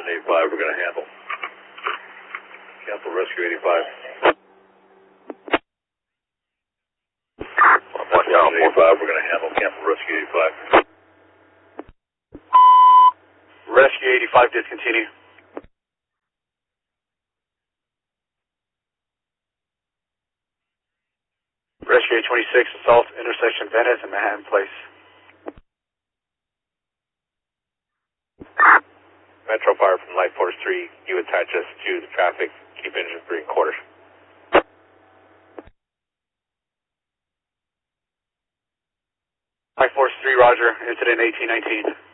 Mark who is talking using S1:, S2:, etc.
S1: engine 85, we're going to handle. Cancel rescue 85. Watch down 85, we're going to handle. Cancel rescue 85.
S2: Rescue 85, discontinue. Rescue 826, assault, intersection Venice and Manhattan Place.
S1: Metro Fire from Light Force 3, you attach us to the traffic, keep engine 3/4.
S2: Light Force 3, roger, incident 1819.